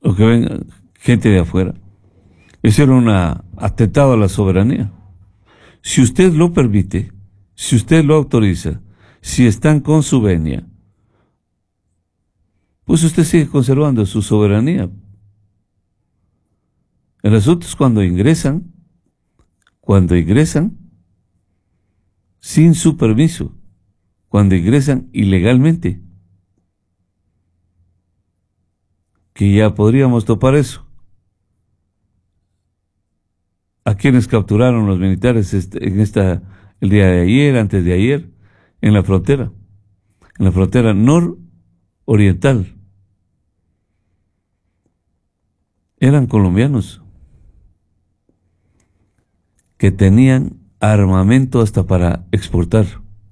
o que venga gente de afuera. Eso era un atentado a la soberanía. Si usted lo permite, si usted lo autoriza, si están con su venia, pues usted sigue conservando su soberanía. El asunto es cuando ingresan sin su permiso, cuando ingresan ilegalmente, que ya podríamos topar eso. ¿A quienes capturaron los militares el día de ayer, antes de ayer, en la frontera nororiental? Eran colombianos que tenían armamento hasta para exportar.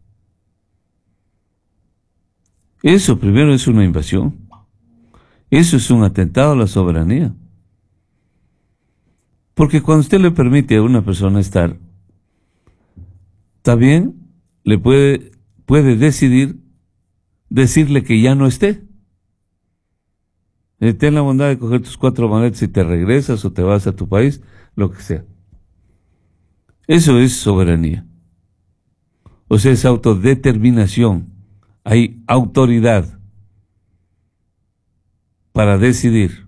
Eso primero es una invasión. Eso es un atentado a la soberanía. Porque cuando usted le permite a una persona estar, también le puede decidir decirle que ya no esté. Ten la bondad de coger tus 4 maletas y te regresas o te vas a tu país, lo que sea. Eso es soberanía. O sea, es autodeterminación. Hay autoridad para decidir.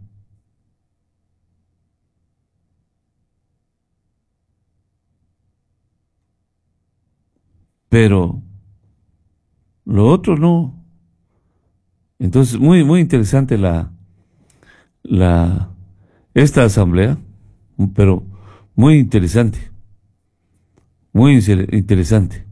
Pero lo otro no. Entonces, muy, muy interesante esta asamblea, pero muy interesante. Muy interesante.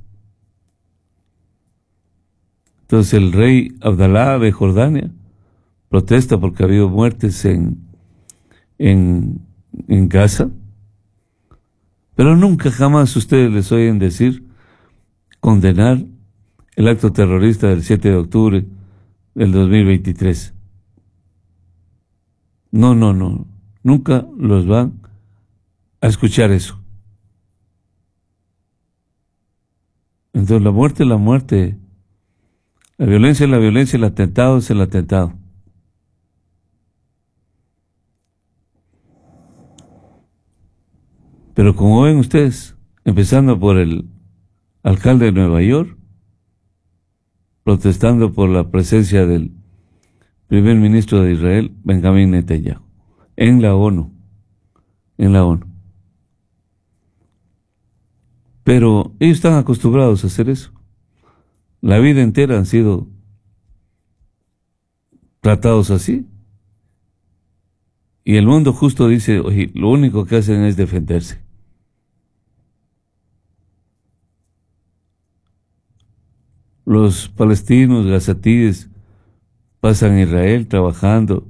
Entonces el rey Abdalá de Jordania protesta porque ha habido muertes en Gaza, pero nunca jamás ustedes les oyen condenar el acto terrorista del 7 de octubre del 2023. No, nunca los van a escuchar eso. Entonces la muerte es la muerte, la violencia es la violencia, el atentado es el atentado. Pero como ven ustedes, empezando por el alcalde de Nueva York, protestando por la presencia del primer ministro de Israel, Benjamín Netanyahu, en la ONU. Pero ellos están acostumbrados a hacer eso. La vida entera han sido tratados así. Y el mundo justo dice, oye, lo único que hacen es defenderse. Los palestinos, gazatíes, pasan a Israel trabajando,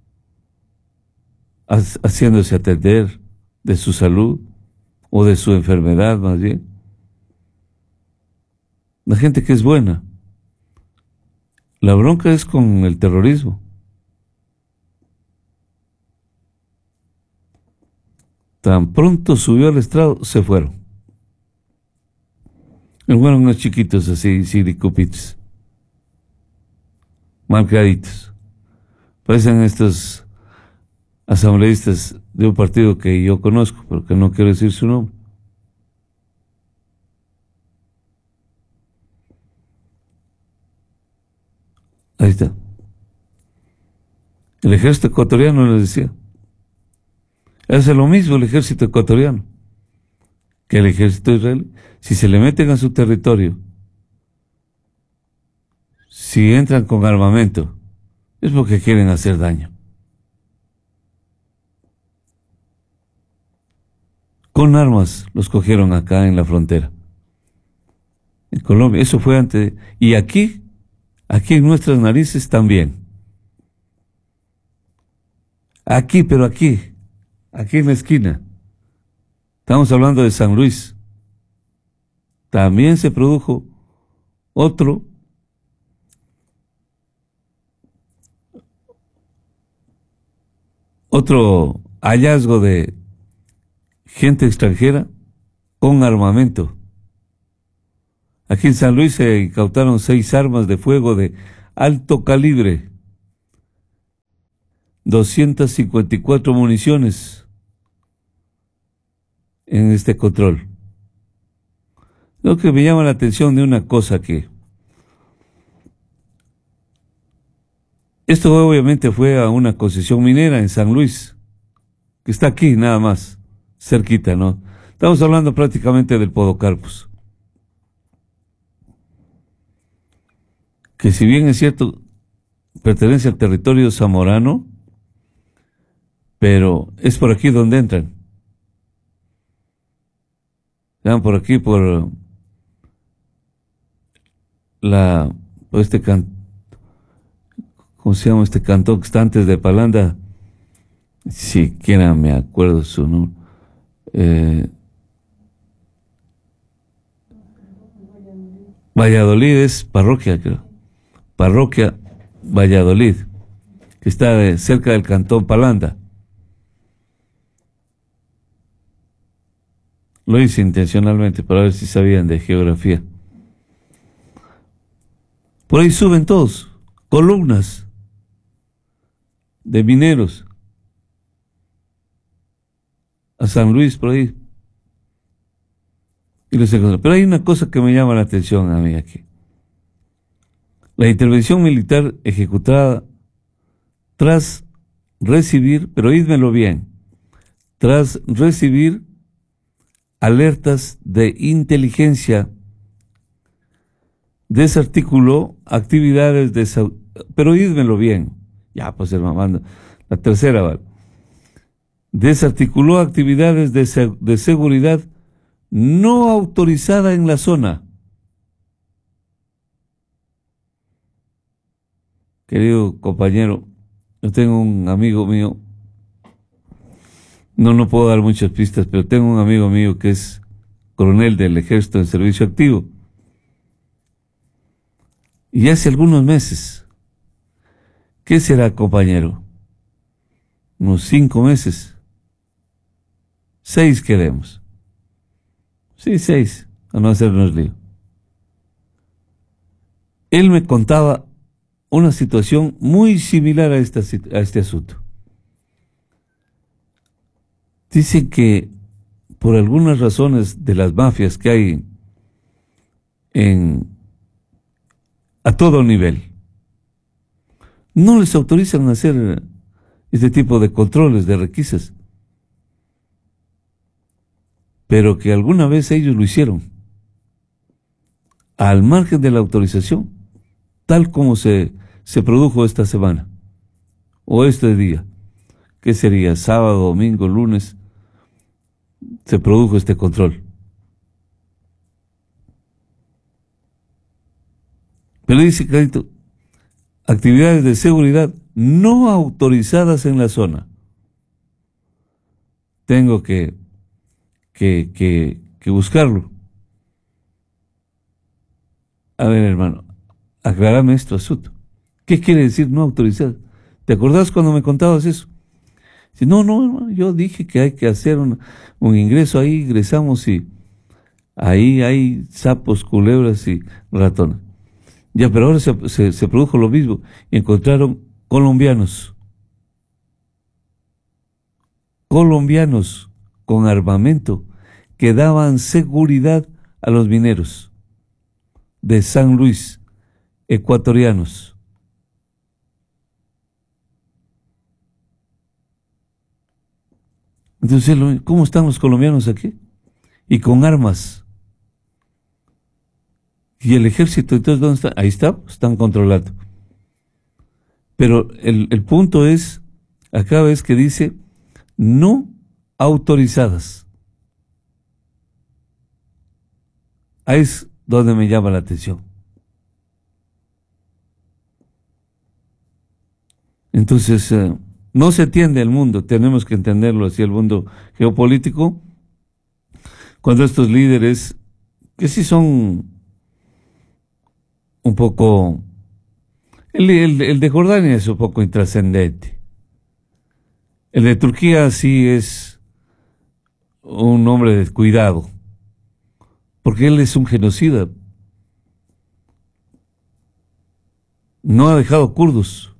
haciéndose atender de su salud o de su enfermedad más bien. La gente que es buena. La bronca es con el terrorismo. Tan pronto subió al estrado, se fueron. Fueron unos chiquitos así, siricupitos, marcaditos. Parecen estos asambleístas de un partido que yo conozco, pero que no quiero decir su nombre. Ahí está. El ejército ecuatoriano les decía. Hace lo mismo el ejército ecuatoriano que el ejército israelí. Si se le meten a su territorio, si entran con armamento, es porque quieren hacer daño. Con armas los cogieron acá en la frontera, en Colombia. Eso fue antes. Y aquí en nuestras narices también. Aquí, pero aquí en la esquina. Estamos hablando de San Luis. También se produjo otro hallazgo de gente extranjera con armamento. Aquí en San Luis se incautaron 6 armas de fuego de alto calibre 254 municiones en este control. Lo que me llama la atención de una cosa que esto obviamente fue a una concesión minera en San Luis, que está aquí nada más, cerquita, ¿no? Estamos hablando prácticamente del Podocarpus. Que si bien es cierto, pertenece al territorio zamorano, pero es por aquí donde entran. Están por aquí, por ¿cómo se llama este cantón que está antes de Palanda? Siquiera me acuerdo su nombre. Valladolid es parroquia, creo. Parroquia Valladolid, que está cerca del cantón Palanda. Lo hice intencionalmente para ver si sabían de geografía. Por ahí suben todos, columnas de mineros a San Luis, por ahí. Y los encuentran. Pero hay una cosa que me llama la atención a mí aquí. La intervención militar ejecutada tras recibir, pero oídmelo bien, tras recibir alertas de inteligencia, desarticuló actividades pero oídmelo bien, ya pues hermano, la tercera, ¿vale? Desarticuló actividades de seguridad no autorizada en la zona. Querido compañero, yo tengo un amigo mío, no puedo dar muchas pistas, pero tengo un amigo mío que es coronel del ejército en servicio activo. Y hace algunos meses, ¿qué será, compañero? Unos 5 meses. 6 queremos. Sí, 6, a no hacernos lío. Él me contaba una situación muy similar a este asunto. Dicen que por algunas razones de las mafias que hay a todo nivel, no les autorizan a hacer este tipo de controles, de requisas, pero que alguna vez ellos lo hicieron, al margen de la autorización, tal como se produjo esta semana, o este día, que sería sábado, domingo, lunes, se produjo este control. Pero dice clarito, actividades de seguridad no autorizadas en la zona. Tengo que buscarlo. A ver, hermano, aclárame esto asunto. ¿Qué quiere decir no autorizada? ¿Te acordás cuando me contabas eso? Dice, no, hermano, yo dije que hay que hacer un ingreso, ahí ingresamos y ahí hay sapos, culebras y ratones. Ya, pero ahora se produjo lo mismo y encontraron colombianos con armamento que daban seguridad a los mineros de San Luis, ecuatorianos. Entonces, ¿cómo están los colombianos aquí? Y con armas. ¿Y el ejército entonces dónde está? Ahí está, están controlando. Pero el punto es, acá ves que dice, no autorizadas. Ahí es donde me llama la atención. Entonces, no se entiende el mundo, tenemos que entenderlo así, el mundo geopolítico, cuando estos líderes, que sí son un poco, el de Jordania es un poco intrascendente, el de Turquía sí es un hombre de cuidado, porque él es un genocida, no ha dejado kurdos,